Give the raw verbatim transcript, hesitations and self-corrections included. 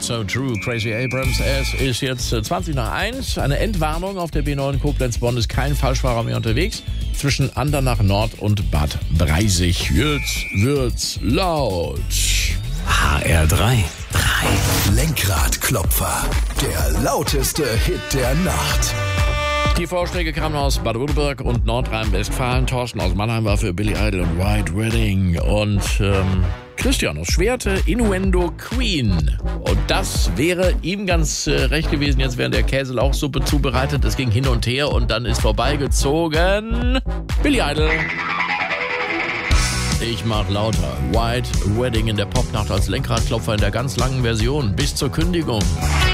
So True, Crazy Abrams. Es ist jetzt zwanzig nach eins. Eine Endwarnung auf der B neun Koblenz-Bonn ist kein Falschfahrer mehr unterwegs. Zwischen Andernach Nord und Bad Breisig. Jetzt wird's laut. H R drei. drei. Lenkradklopfer. Der lauteste Hit der Nacht. Die Vorschläge kamen aus Baden-Württemberg und Nordrhein-Westfalen. Thorsten aus Mannheim war für Billy Idol und White Wedding. Und ähm, Christian aus Schwerte, Innuendo Queen. Und das wäre ihm ganz äh, recht gewesen. Jetzt während der Käselauchsuppe zubereitet. Es ging hin und her und dann ist vorbeigezogen Billy Idol. Ich mach lauter. White Wedding in der Popnacht als Lenkradklopfer in der ganz langen Version bis zur Kündigung.